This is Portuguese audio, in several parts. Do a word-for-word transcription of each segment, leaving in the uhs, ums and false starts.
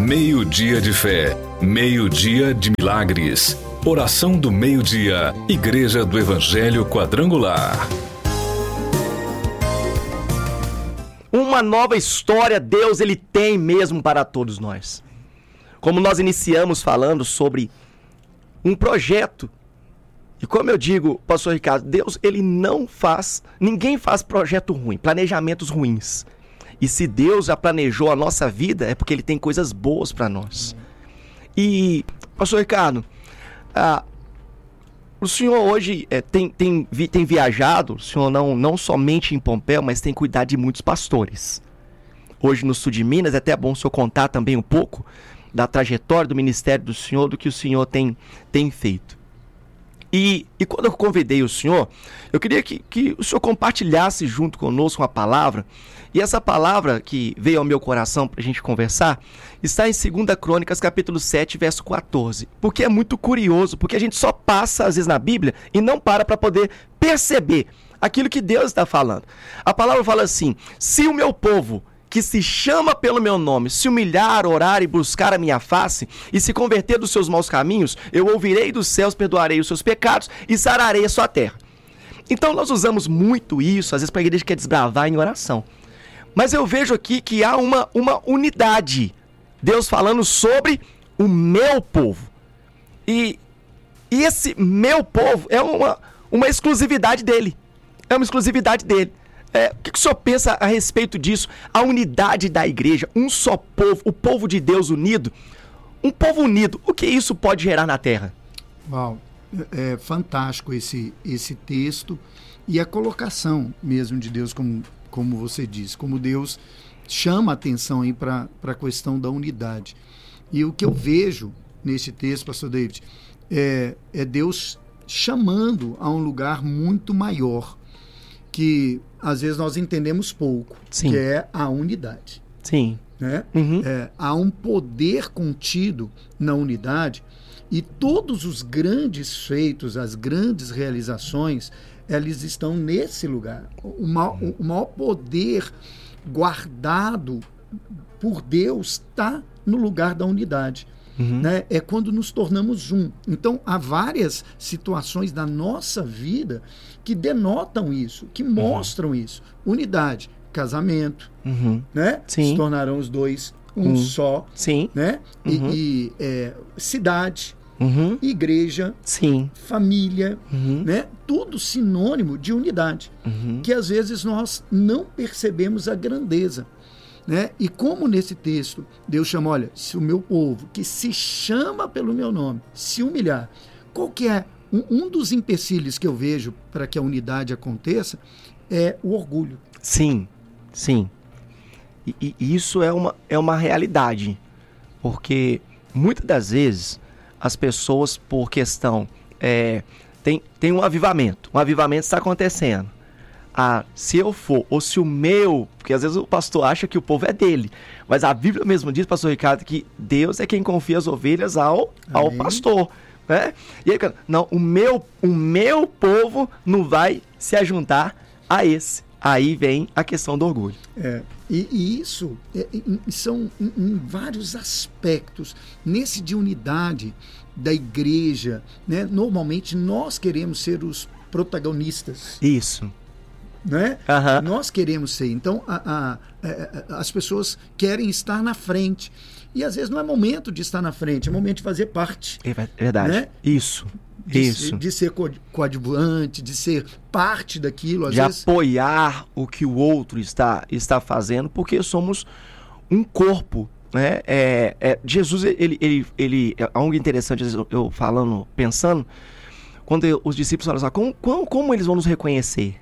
Meio-dia de fé, meio-dia de milagres. Oração do meio-dia, Igreja do Evangelho Quadrangular. Uma nova história Deus ele tem mesmo para todos nós. Como nós iniciamos falando sobre um projeto. E como eu digo, pastor Ricardo, Deus ele não faz, ninguém faz projeto ruim, planejamentos ruins. E se Deus já planejou a nossa vida, é porque ele tem coisas boas para nós. E, pastor Ricardo, ah, o senhor hoje é, tem, tem, vi, tem viajado, o senhor não, não somente em Pompéu, mas tem cuidado de muitos pastores. Hoje no sul de Minas, é até bom o senhor contar também um pouco da trajetória do ministério do senhor, do que o senhor tem, tem feito. E, e quando eu convidei o senhor, eu queria que, que o senhor compartilhasse junto conosco uma palavra. E essa palavra que veio ao meu coração para a gente conversar, está em segunda Crônicas, capítulo sete, verso quatorze. Porque é muito curioso, porque a gente só passa, às vezes, na Bíblia e não para para poder perceber aquilo que Deus está falando. A palavra fala assim: se o meu povo, que se chama pelo meu nome, se humilhar, orar e buscar a minha face, e se converter dos seus maus caminhos, eu ouvirei dos céus, perdoarei os seus pecados e sararei a sua terra. Então nós usamos muito isso, às vezes para a igreja que quer desbravar em oração. Mas eu vejo aqui que há uma, uma unidade. Deus falando sobre o meu povo. E, e esse meu povo é uma, uma exclusividade dele. É uma exclusividade dele. É, o que o senhor pensa a respeito disso? A unidade da igreja, um só povo, o povo de Deus unido. Um povo unido, o que isso pode gerar na terra? Uau, é, é fantástico esse, esse texto e a colocação mesmo de Deus, como, como você disse, como Deus chama a atenção aí para a questão da unidade. E o que eu vejo nesse texto, pastor David, é, é Deus chamando a um lugar muito maior, que às vezes nós entendemos pouco, Sim. que é a unidade. Sim. Né? Uhum. É, há um poder contido na unidade e todos os grandes feitos, as grandes realizações, elas estão nesse lugar. O maior, o maior poder guardado por Deus está no lugar da unidade. Uhum. Né? É quando nos tornamos um. Então, há várias situações da nossa vida que denotam isso, que mostram uhum. isso. Unidade, casamento, uhum. né? Sim. Se tornaram os dois um uhum. só. Sim. Né? Uhum. E, e é, cidade, uhum. igreja, Sim. família, uhum. né? Tudo sinônimo de unidade. Uhum. Que às vezes nós não percebemos a grandeza. Né? E como nesse texto Deus chama, olha, se o meu povo que se chama pelo meu nome se humilhar, qual que é um, um dos empecilhos que eu vejo para que a unidade aconteça é o orgulho. Sim, sim. E, e isso é uma, é uma realidade, porque muitas das vezes as pessoas, por questão, é, tem, tem um avivamento, um avivamento está acontecendo. Ah, se eu for, ou se o meu, porque às vezes o pastor acha que o povo é dele, mas a Bíblia mesmo diz, pastor Ricardo, que Deus é quem confia as ovelhas ao, ao pastor, né? E aí, não, o meu, o meu povo não vai se ajuntar a esse. Aí vem a questão do orgulho. É, e, e isso é, são em, em vários aspectos, nesse de unidade da igreja, né? Normalmente nós queremos ser os protagonistas. Isso. Né? Uhum. Nós queremos ser. Então, a, a, a, as pessoas querem estar na frente. E às vezes não é momento de estar na frente, é momento de fazer parte. É verdade. Né? Isso. De, Isso. de ser co coadjuvante, de ser parte daquilo. Às de vezes... apoiar o que o outro está, está fazendo, porque somos um corpo. Né? É, é, Jesus, ele, ele, ele, é algo interessante, eu falando, pensando, quando eu, os discípulos falam assim, como, como, como eles vão nos reconhecer?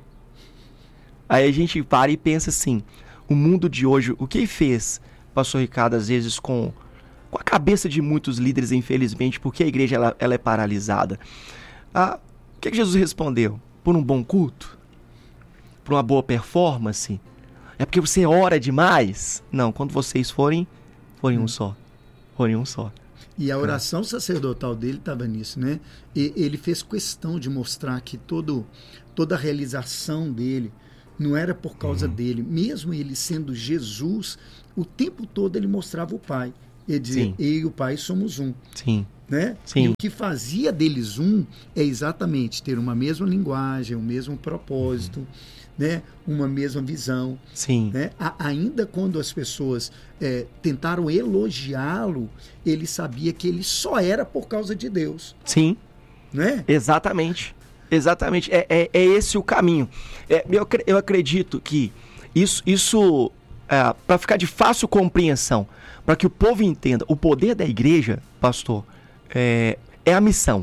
Aí a gente para e pensa assim, o mundo de hoje, o que fez, pastor Ricardo, às vezes com, com a cabeça de muitos líderes, infelizmente, porque a igreja ela, ela é paralisada. Ah, o que, que Jesus respondeu? Por um bom culto? Por uma boa performance? É porque você ora demais? Não, quando vocês forem, forem um só. Forem um só. E a oração sacerdotal dele estava nisso, né? E ele fez questão de mostrar que todo, toda a realização dele não era por causa uhum. dele. Mesmo ele sendo Jesus, o tempo todo ele mostrava o Pai. Ele dizia, Sim. eu e o Pai somos um. Sim. Né? Sim. E o que fazia deles um é exatamente ter uma mesma linguagem, um mesmo propósito, uhum. né? Uma mesma visão. Sim. Né? A, ainda quando as pessoas é, tentaram elogiá-lo, ele sabia que ele só era por causa de Deus. Sim. Né? Exatamente. Exatamente. É, é, é esse o caminho. É, eu, eu acredito que isso, isso é, para ficar de fácil compreensão, para que o povo entenda, o poder da igreja, pastor, É, é a missão.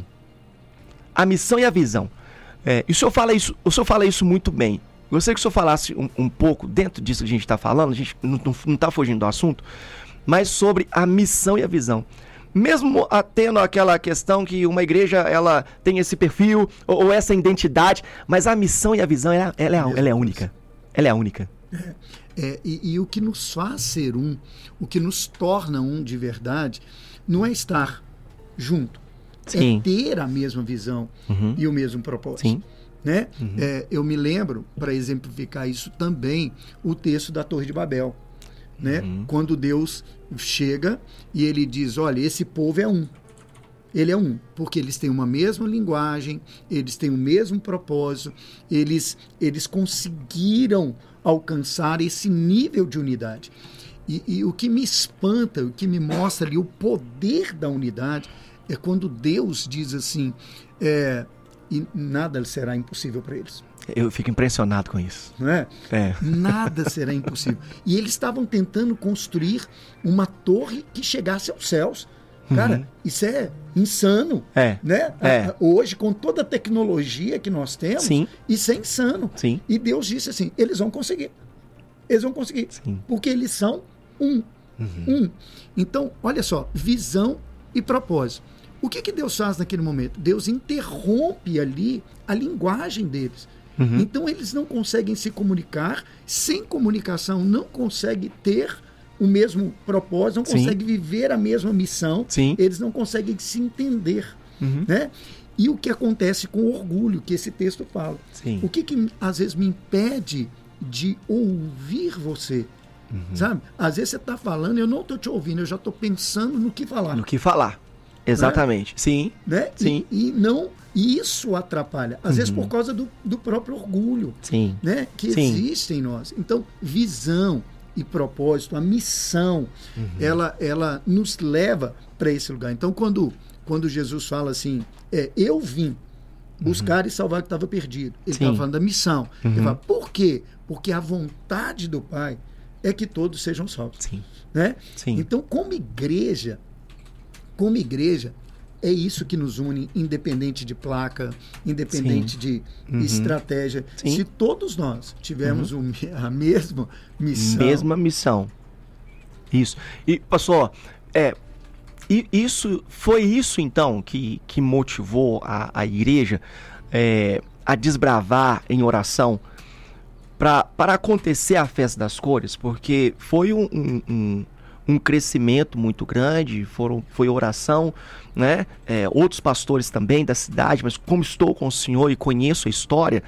A missão e a visão. É, e o senhor fala isso, o senhor fala isso muito bem. Gostaria que o senhor falasse um, um pouco, dentro disso que a gente está falando, a gente não está fugindo do assunto, mas sobre a missão e a visão. Mesmo tendo aquela questão que uma igreja ela tem esse perfil ou, ou essa identidade, mas a missão e a visão ela, ela, é, ela é única. Ela é única. É, é, e, e o que nos faz ser um, o que nos torna um de verdade, não é estar junto. Sim. É ter a mesma visão uhum. e o mesmo propósito. Sim. Né? Uhum. É, eu me lembro, para exemplificar isso também, o texto da Torre de Babel. Né? Uhum. Quando Deus chega e ele diz, olha, esse povo é um. Ele é um, porque eles têm uma mesma linguagem, eles têm o mesmo propósito, eles, eles conseguiram alcançar esse nível de unidade. E, e o que me espanta, o que me mostra ali o poder da unidade é quando Deus diz assim, é, e nada será impossível para eles. Eu fico impressionado com isso. Não é? É. Nada será impossível. E eles estavam tentando construir uma torre que chegasse aos céus. Cara, uhum. isso é insano. É. Né? É. Hoje, com toda a tecnologia que nós temos, Sim. isso é insano. Sim. E Deus disse assim, eles vão conseguir. Eles vão conseguir. Sim. Porque eles são um. Uhum. Um. Então, olha só, visão e propósito. O que, que Deus faz naquele momento? Deus interrompe ali a linguagem deles. Uhum. Então, eles não conseguem se comunicar. Sem comunicação, não conseguem ter o mesmo propósito, não Sim. conseguem viver a mesma missão. Sim. Eles não conseguem se entender. Uhum. Né? E o que acontece com o orgulho, que esse texto fala. Sim. O que, que às vezes me impede de ouvir você? Uhum. Sabe? Às vezes você está falando, eu não estou te ouvindo, eu já estou pensando no que falar. No que falar. Exatamente. Né? Sim. Né? Sim. E, e não, isso atrapalha. Às uhum. vezes por causa do, do próprio orgulho. Sim. Né? Que Sim. existe em nós. Então, visão e propósito, a missão, uhum. ela, ela nos leva para esse lugar. Então, quando, quando Jesus fala assim, é, eu vim buscar uhum. e salvar o que estava perdido. Ele estava falando da missão. Uhum. Ele fala, por quê? Porque a vontade do Pai é que todos sejam salvos. Sim. Né? Sim. Então, como igreja, como igreja, é isso que nos une, independente de placa, independente Sim. de uhum. estratégia. Sim. Se todos nós tivermos uhum. o, a mesma missão... Mesma missão. Isso. E, pastor, é, e isso, foi isso, então, que, que motivou a, a igreja é, a desbravar em oração pra, para acontecer a Festa das Cores? Porque foi um... um, um um crescimento muito grande, foram, foi oração, né? É, outros pastores também da cidade, mas como estou com o senhor e conheço a história,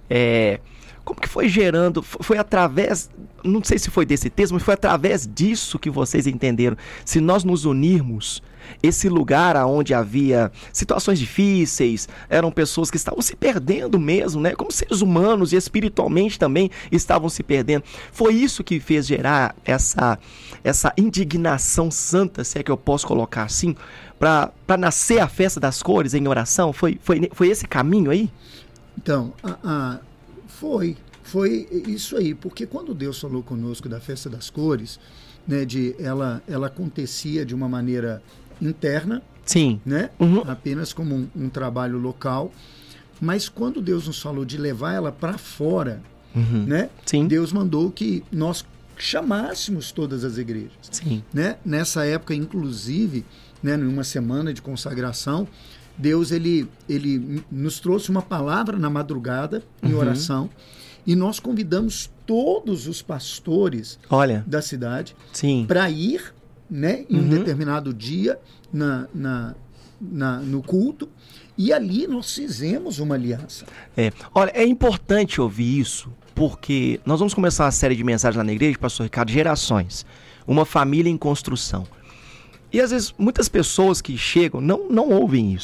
é, como que foi gerando, foi através, não sei se foi desse texto, mas foi através disso que vocês entenderam, se nós nos unirmos, esse lugar onde havia situações difíceis, eram pessoas que estavam se perdendo mesmo, né? Como seres humanos e espiritualmente também estavam se perdendo. Foi isso que fez gerar essa, essa indignação santa, se é que eu posso colocar assim, para nascer a Festa das Cores em oração? Foi, foi, foi esse caminho aí? Então, a, a, foi, foi isso aí, porque quando Deus falou conosco da Festa das Cores, né, de, ela, ela acontecia de uma maneira interna, Sim. né? Uhum. Apenas como um, um trabalho local, mas quando Deus nos falou de levar ela para fora, uhum. né? Sim. Deus mandou que nós chamássemos todas as igrejas. Sim. Né? Nessa época, inclusive, né, numa semana de consagração, Deus ele, ele nos trouxe uma palavra na madrugada, em uhum. oração, e nós convidamos todos os pastores Olha. da cidade para ir, né, em uhum. um determinado dia na, na, na, no culto, e ali nós fizemos uma aliança. É. Olha, é importante ouvir isso, porque nós vamos começar uma série de mensagens lá na igreja, pastor Ricardo, Gerações, uma família em construção. E às vezes muitas pessoas que chegam não, não ouvem isso.